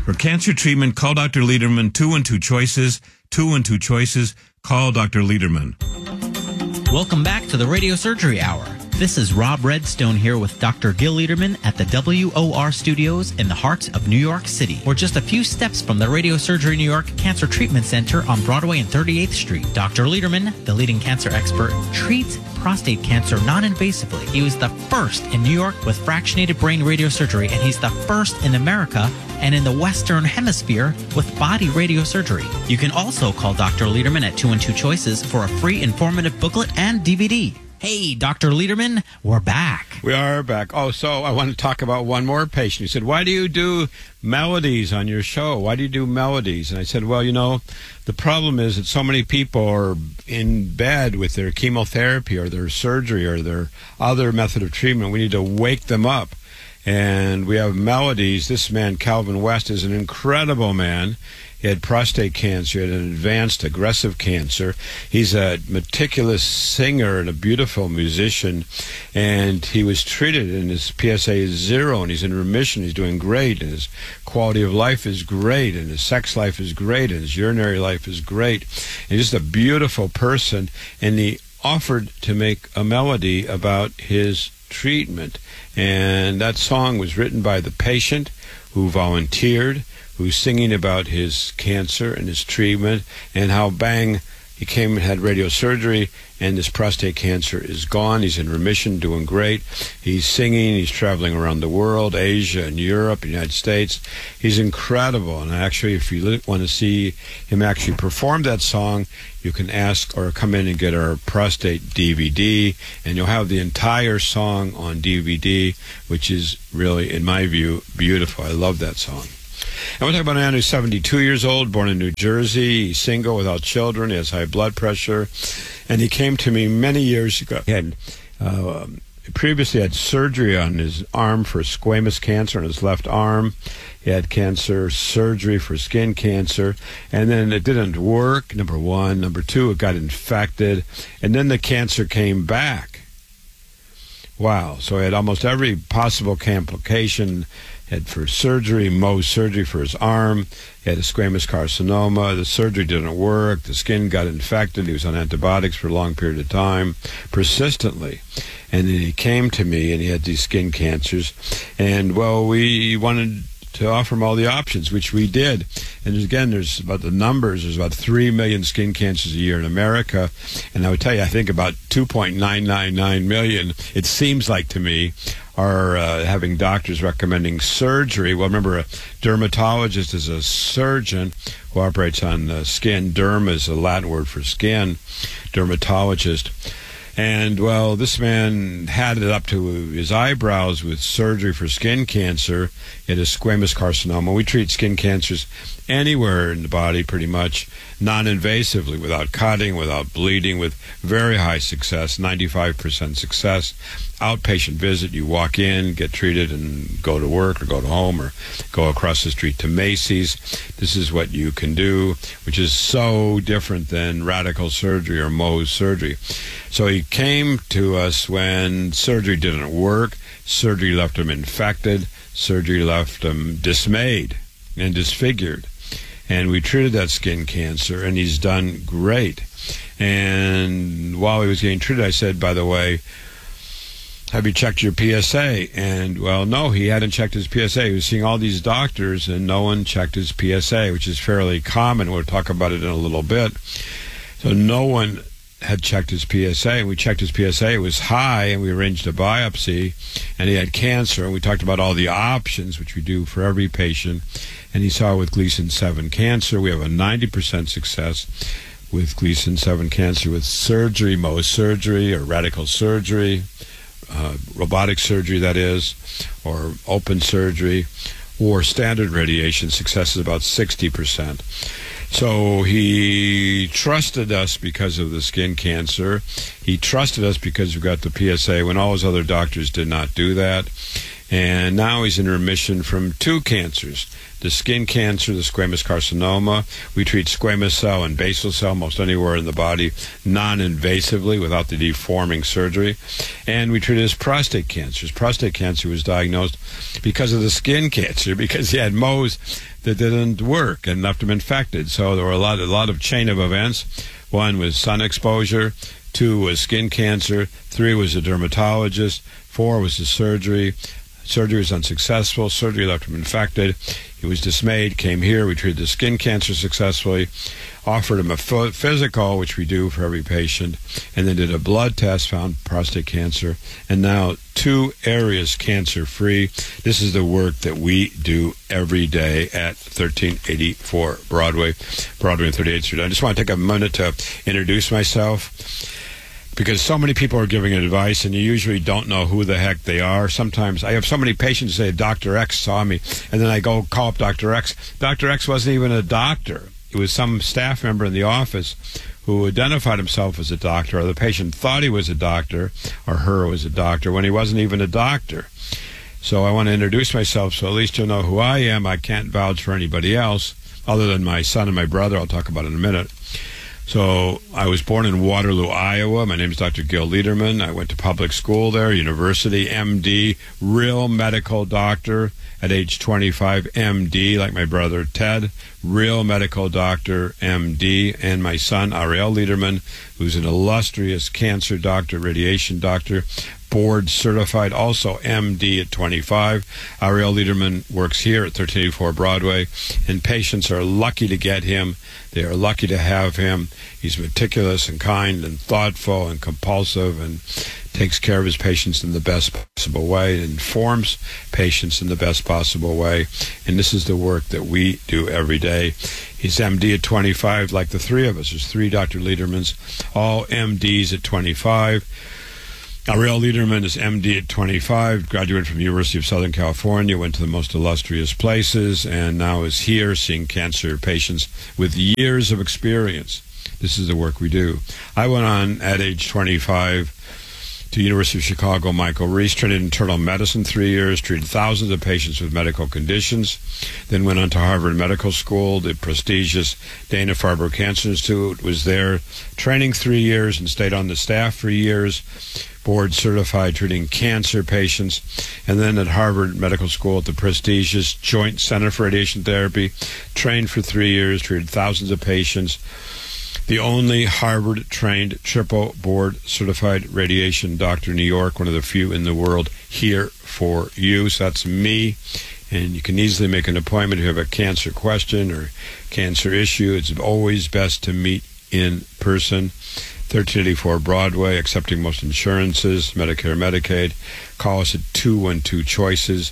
For cancer treatment, call Dr. Lederman. 2 and 2 choices. 2 and 2 choices. Call Dr. Lederman. Welcome back to the Radio Surgery Hour. This is Rob Redstone here with Dr. Gil Lederman at the WOR Studios in the heart of New York City. We're just a few steps from the Radio Surgery New York Cancer Treatment Center on Broadway and 38th Street. Dr. Lederman, the leading cancer expert, treats prostate cancer non-invasively. He was the first in New York with fractionated brain radiosurgery, and he's the first in America and in the Western Hemisphere with body radiosurgery. You can also call Dr. Lederman at 2 and 2 Choices for a free informative booklet and DVD. Hey, Dr. Lederman, we're back. We are back. Oh, so I want to talk about one more patient. He said, why do you do melodies on your show? Why do you do melodies? And I said, well, you know, the problem is that so many people are in bed with their chemotherapy or their surgery or their other method of treatment. We need to wake them up. And we have melodies. This man, Calvin West, is an incredible man. He had prostate cancer, he had an advanced aggressive cancer. He's a meticulous singer and a beautiful musician, and he was treated, and his PSA is 0, and he's in remission. He's doing great, and his quality of life is great, and his sex life is great, and his urinary life is great. And he's just a beautiful person, and he offered to make a melody about his treatment. And that song was written by the patient who volunteered, who's singing about his cancer and his treatment and how, bang, he came and had radiosurgery and his prostate cancer is gone. He's in remission, doing great. He's singing. He's traveling around the world, Asia and Europe, and United States. He's incredible. And actually, if you want to see him actually perform that song, you can ask or come in and get our prostate DVD, and you'll have the entire song on DVD, which is really, in my view, beautiful. I love that song. I want to talk about a man who's 72 years old, born in New Jersey. He's single, without children. He has high blood pressure. And he came to me many years ago. He had previously had surgery on his arm for squamous cancer in his left arm. He had cancer surgery for skin cancer. And then it didn't work, number one. Number two, it got infected. And then the cancer came back. Wow. So he had almost every possible complication. Had for surgery, Mohs surgery for his arm. He had a squamous carcinoma. The surgery didn't work. The skin got infected. He was on antibiotics for a long period of time, persistently. And then he came to me, and he had these skin cancers. And, well, we wanted to offer him all the options, which we did. And again, there's about the numbers. There's about 3 million skin cancers a year in America. And I would tell you, I think about 2.999 million, it seems like to me, are having doctors recommending surgery. Well, remember, a dermatologist is a surgeon who operates on skin. Derm is a Latin word for skin, dermatologist. And, well, this man had it up to his eyebrows with surgery for skin cancer. He had a squamous carcinoma. We treat skin cancers anywhere in the body, pretty much, non-invasively, without cutting, without bleeding, with very high success, 95% success. Outpatient visit, you walk in, get treated, and go to work or go to home or go across the street to Macy's. This is what you can do, which is so different than radical surgery or Mohs surgery. So he came to us when surgery didn't work. Surgery left him infected. Surgery left him dismayed and disfigured. And we treated that skin cancer, and he's done great. And while he was getting treated, I said, by the way, have you checked your PSA? And, well, no, he hadn't checked his PSA. He was seeing all these doctors, and no one checked his PSA, which is fairly common. We'll talk about it in a little bit. So no one had checked his PSA, and we checked his PSA. It was high, and we arranged a biopsy, and he had cancer, and we talked about all the options, which we do for every patient, and he saw with Gleason 7 cancer. We have a 90% success with Gleason 7 cancer with surgery, Mohs surgery, or radical surgery, robotic surgery, that is, or open surgery, or standard radiation. Success is about 60%. So he trusted us because of the skin cancer. He trusted us because we got the PSA when all his other doctors did not do that. And now he's in remission from 2 cancers. The skin cancer, the squamous carcinoma. We treat squamous cell and basal cell most anywhere in the body non-invasively without the deforming surgery. And we treated his prostate cancer. His prostate cancer was diagnosed because of the skin cancer, because he had Mohs that didn't work and left him infected. So there were a lot of chain of events. 1 was sun exposure. 2 was skin cancer. 3 was a dermatologist. 4 was the surgery. Surgery was unsuccessful. Surgery left him infected. He was dismayed, came here. We treated the skin cancer successfully, offered him a physical, which we do for every patient, and then did a blood test, found prostate cancer, and now 2 areas cancer-free. This is the work that we do every day at 1384 Broadway and 38th Street. I just want to take a minute to introduce myself, because so many people are giving advice, and you usually don't know who the heck they are. Sometimes I have so many patients say, Dr. X saw me, and then I go call up Dr. X. Dr. X wasn't even a doctor. It was some staff member in the office who identified himself as a doctor, or the patient thought he was a doctor, or her was a doctor, when he wasn't even a doctor. So I want to introduce myself so at least you'll know who I am. I can't vouch for anybody else, other than my son and my brother. I'll talk about it in a minute. So I was born in Waterloo, Iowa. My name is Dr. Gil Liederman. I went to public school there, university, MD, real medical doctor at age 25, MD, like my brother Ted, real medical doctor, MD, and my son, Ariel Liederman, who's an illustrious cancer doctor, radiation doctor, board certified, also MD at 25. Ariel Liederman works here at 1384 Broadway, and patients are lucky to get him. They are lucky to have him. He's meticulous and kind and thoughtful and compulsive, and takes care of his patients in the best possible way, and informs patients in the best possible way. And this is the work that we do every day. He's MD at 25, like the 3 of us. There's 3 Dr. Liedermans, all MDs at 25. Ariel Liederman is MD at 25, graduated from the University of Southern California, went to the most illustrious places, and now is here seeing cancer patients with years of experience. This is the work we do. I went on at age 25 to University of Chicago, Michael Reese, trained in internal medicine 3 years, treated thousands of patients with medical conditions, then went on to Harvard Medical School, the prestigious Dana-Farber Cancer Institute, was there training 3 years and stayed on the staff for years, board certified treating cancer patients, and then at Harvard Medical School at the prestigious Joint Center for Radiation Therapy, trained for 3 years, treated thousands of patients, the only Harvard-trained triple board-certified radiation doctor in New York, one of the few in the world, here for you. So that's me, and you can easily make an appointment if you have a cancer question or cancer issue. It's always best to meet in person. 1384 Broadway, accepting most insurances, Medicare, Medicaid. Call us at 212-CHOICES,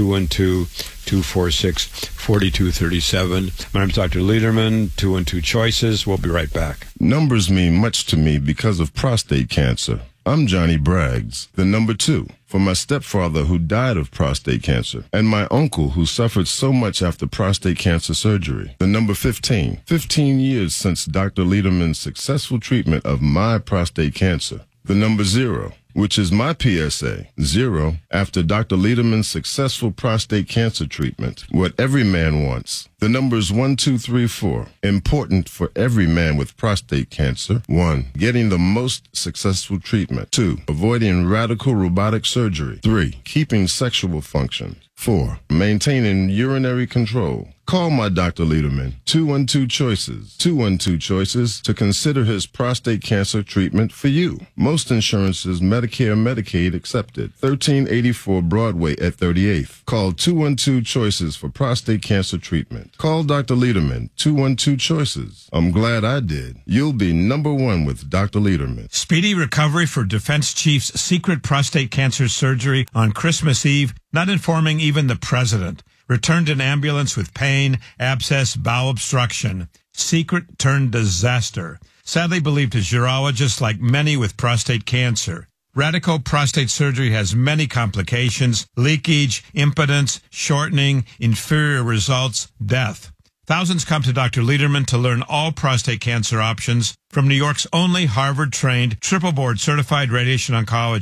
212-246-4237. My name is Dr. Liederman, 212-CHOICES. We'll be right back. Numbers mean much to me because of prostate cancer. I'm Johnny Braggs, the number 2, for my stepfather who died of prostate cancer, and my uncle who suffered so much after prostate cancer surgery. The number 15, 15 years since Dr. Liederman's successful treatment of my prostate cancer. The number 0, which is my PSA, 0, after Dr. Liederman's successful prostate cancer treatment. What every man wants. The numbers 1, 2, 3, 4. Important for every man with prostate cancer. 1, getting the most successful treatment. 2, avoiding radical robotic surgery. 3, keeping sexual function. 4, maintaining urinary control. Call my Dr. Liederman, 212-CHOICES, 212-CHOICES, to consider his prostate cancer treatment for you. Most insurances, Medicare, Medicaid accepted. 1384 Broadway at 38th. Call 212-CHOICES for prostate cancer treatment. Call Dr. Liederman, 212-CHOICES. I'm glad I did. You'll be number 1 with Dr. Liederman. Speedy recovery for Defense Chief's secret prostate cancer surgery on Christmas Eve, not informing even the president. Returned in ambulance with pain, abscess, bowel obstruction. Secret turned disaster. Sadly believed as urologist, like many with prostate cancer. Radical prostate surgery has many complications: leakage, impotence, shortening, inferior results, death. Thousands come to Dr. Liederman to learn all prostate cancer options from New York's only Harvard-trained, triple-board certified radiation oncologist.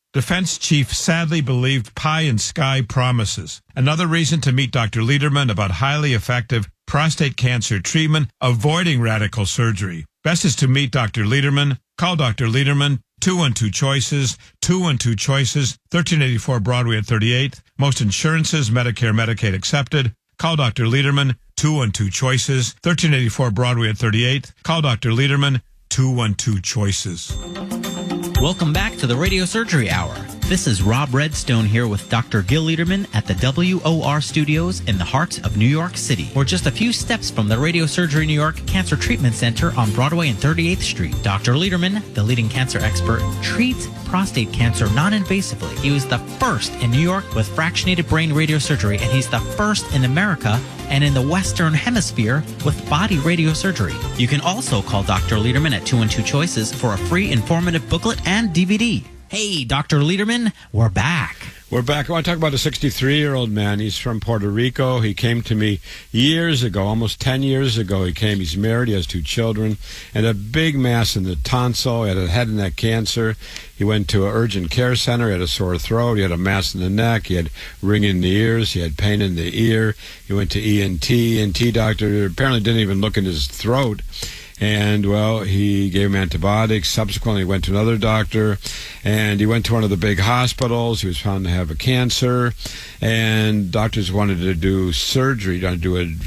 Defense chief sadly believed pie in sky promises. Another reason to meet Dr. Lederman about highly effective prostate cancer treatment, avoiding radical surgery. Best is to meet Dr. Lederman. Call Dr. Lederman, 212 Choices, 212 Choices, 1384 Broadway at 38th. Most insurances, Medicare, Medicaid accepted. Call Dr. Lederman, 212 Choices, 1384 Broadway at 38th. Call Dr. Lederman, 212 Choices. Welcome back to the Radio Surgery Hour. This is Rob Redstone here with Dr. Gil Lederman at the WOR Studios in the heart of New York City. We're just a few steps from the Radio Surgery New York Cancer Treatment Center on Broadway and 38th Street. Dr. Lederman, the leading cancer expert, treats prostate cancer non-invasively. He was the first in New York with fractionated brain radiosurgery, and he's the first in America and in the Western Hemisphere with body radiosurgery. You can also call Dr. Lederman at 212 Choices for a free informative booklet and DVD. Hey, Dr. Lederman, we're back. We're back. I want to talk about a 63-year-old man. He's from Puerto Rico. He came to me years ago, almost 10 years ago. He came. He's married. He has 2 children. And a big mass in the tonsil. He had a head and neck cancer. He went to an urgent care center. He had a sore throat. He had a mass in the neck. He had ringing in the ears. He had pain in the ear. He went to ENT. ENT doctor apparently didn't even look in his throat. And, well, he gave him antibiotics. Subsequently, he went to another doctor, and he went to one of the big hospitals. He was found to have a cancer, and doctors wanted to do surgery, on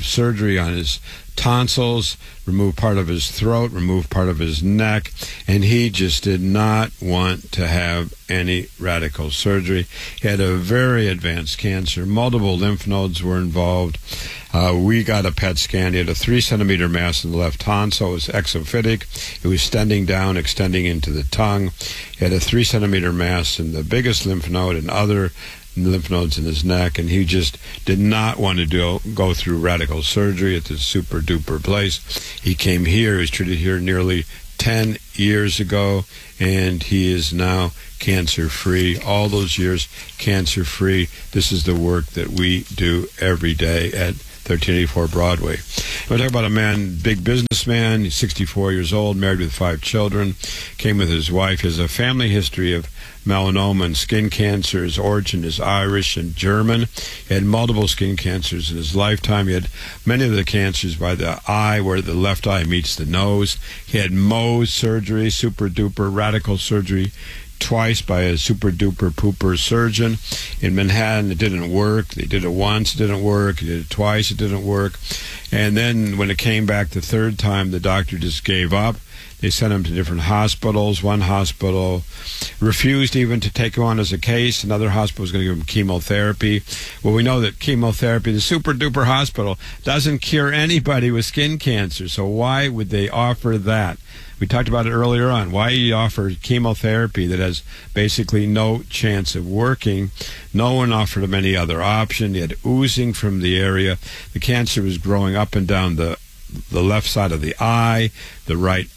his tonsils, remove part of his throat, remove part of his neck, and he just did not want to have any radical surgery. He had a very advanced cancer. Multiple lymph nodes were involved. We got a PET scan. He had a 3-centimeter mass in the left tonsil. It was exophytic. It was extending down, extending into the tongue. He had a 3-centimeter mass in the biggest lymph node and other lymph nodes in his neck, and he just did not want to go through radical surgery at this super-duper place. He came here. He was treated here nearly 10 years ago, and he is now cancer-free. All those years, cancer-free. This is the work that we do every day at 1384 Broadway. We're talking about a man, big businessman. He's 64 years old, married with 5 children, came with his wife. He has a family history of melanoma and skin cancer. His origin is Irish and German. He had multiple skin cancers in his lifetime. He had many of the cancers by the eye, where the left eye meets the nose. He had Mohs surgery, super-duper radical surgery, twice by a super-duper pooper surgeon in Manhattan. It didn't work. They did it once, it didn't work. He did it twice, it didn't work. And then when it came back the third time, the doctor just gave up. They sent him to different hospitals. One hospital refused even to take him on as a case. Another hospital was going to give him chemotherapy. Well, we know that chemotherapy, the super-duper hospital, doesn't cure anybody with skin cancer. So why would they offer that? We talked about it earlier on. Why you offer chemotherapy that has basically no chance of working? No one offered him any other option. He had oozing from the area. The cancer was growing up and down the left side of the eye, the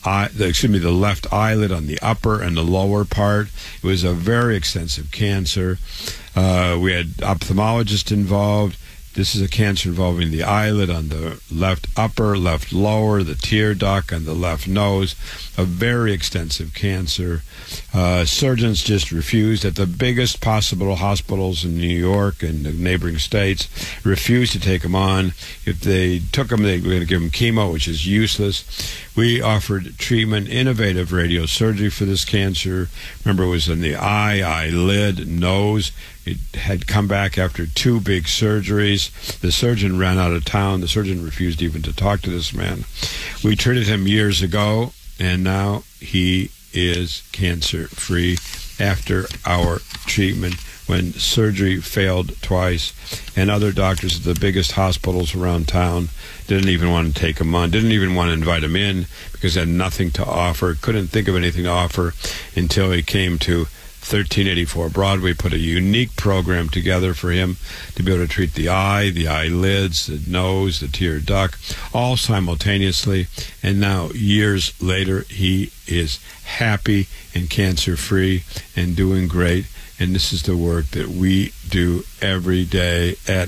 left eyelid on the upper and the lower part. It was a very extensive cancer. We had ophthalmologists involved. This is a cancer involving the eyelid on the left upper, left lower, the tear duct, and the left nose. A very extensive cancer. Surgeons just refused at the biggest possible hospitals in New York and the neighboring states, refused to take him on. If they took him, they were going to give him chemo, which is useless. We offered treatment, innovative radiosurgery for this cancer. Remember, it was in the eye, eyelid, nose. It had come back after 2 big surgeries. The surgeon ran out of town. The surgeon refused even to talk to this man. We treated him years ago, and now he is cancer-free after our treatment when surgery failed twice, and other doctors at the biggest hospitals around town didn't even want to take him on, didn't even want to invite him in because he had nothing to offer, couldn't think of anything to offer until he came to 1384 Broadway, put a unique program together for him to be able to treat the eye, the eyelids, the nose, the tear duct, all simultaneously. And now, years later, he is happy and cancer-free and doing great. And this is the work that we do every day at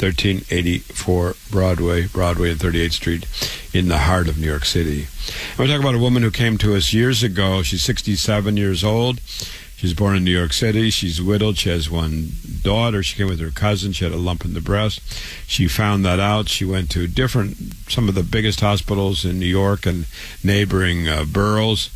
1384 Broadway and 38th Street in the heart of New York City. I want to talk about a woman who came to us years ago. She's 67 years old. She was born in New York City. She's widowed. She has one daughter. She came with her cousin. She had a lump in the breast. She found that out. She went to some of the biggest hospitals in New York and neighboring boroughs.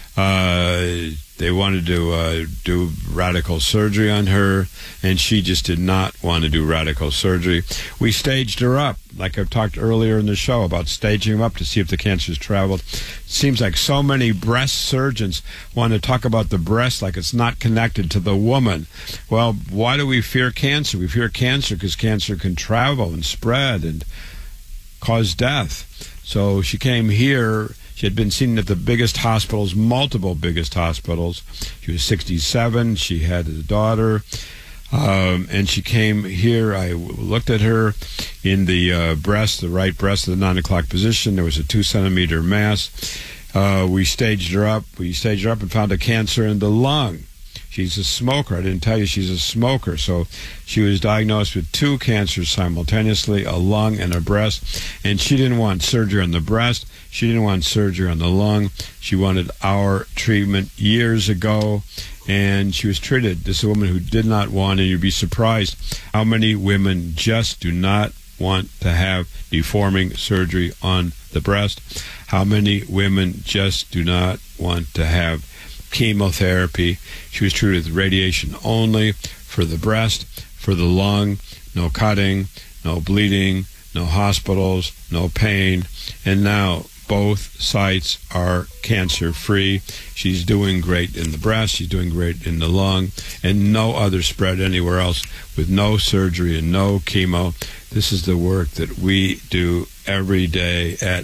They wanted to do radical surgery on her, and she just did not want to do radical surgery. We staged her up, like I've talked earlier in the show about staging her up to see if the cancer's traveled. It seems like so many breast surgeons want to talk about the breast like it's not connected to the woman. Well, why do we fear cancer? We fear cancer because cancer can travel and spread and cause death. So she came here. She had been seen at the biggest hospitals, multiple biggest hospitals. She was 67. She had a daughter. And she came here. I looked at her in the breast, the right breast, the 9 o'clock position. There was a 2-centimeter mass. We staged her up. And found a cancer in the lung. She's a smoker. I didn't tell you she's a smoker. So she was diagnosed with 2 cancers simultaneously, a lung and a breast. And she didn't want surgery on the breast. She didn't want surgery on the lung. She wanted our treatment years ago, and she was treated. This is a woman who did not want, and you'd be surprised how many women just do not want to have deforming surgery on the breast. How many women just do not want to have chemotherapy. She was treated with radiation only for the breast, for the lung, no cutting, no bleeding, no hospitals, no pain, and now both sites are cancer-free. She's doing great in the breast, she's doing great in the lung, and no other spread anywhere else with no surgery and no chemo. This is the work that we do every day at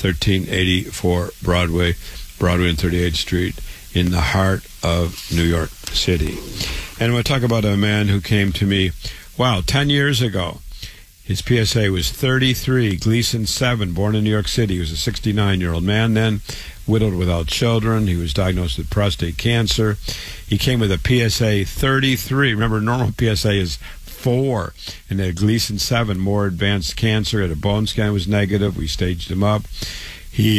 1384 Broadway and 38th Street in the heart of New York City. And we'll talk about a man who came to me, 10 years ago. His PSA was 33, Gleason 7, born in New York City. He was a 69-year-old man then, widowed without children. He was diagnosed with prostate cancer. He came with a PSA 33. Remember, normal PSA is 4. And a Gleason 7, more advanced cancer. Had a bone scan, was negative. We staged him up. He